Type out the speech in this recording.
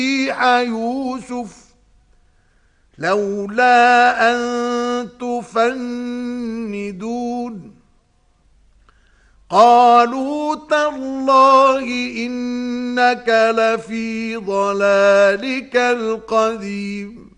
يوسف لولا أن تفندون قالوا تالله إنك لفي ضلالك القديم